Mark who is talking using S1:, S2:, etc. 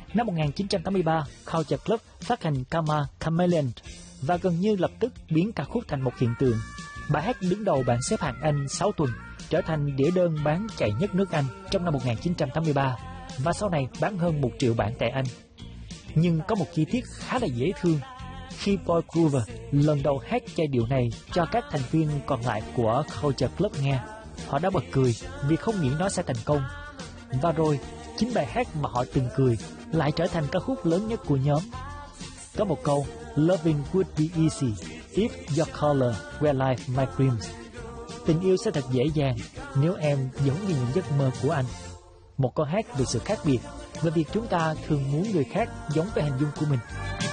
S1: Năm 1983, Culture Club phát hành Karma Chameleon và gần như lập tức biến ca khúc thành một hiện tượng. Bài hát đứng đầu bảng xếp hạng Anh 6 tuần, trở thành đĩa đơn bán chạy nhất nước Anh trong năm 1983 và sau này bán hơn 1 triệu bản tại Anh. Nhưng có một chi tiết khá là dễ thương. Khi Paul Groover lần đầu hát giai điệu này cho các thành viên còn lại của Culture Club nghe, họ đã bật cười vì không nghĩ nó sẽ thành công. Và rồi, chính bài hát mà họ từng cười lại trở thành ca khúc lớn nhất của nhóm. Có một câu, Loving would be easy if your color were like my dreams. Tình yêu sẽ thật dễ dàng nếu em giống như những giấc mơ của anh. Một câu hát về sự khác biệt, về việc chúng ta thường muốn người khác giống với hình dung của mình.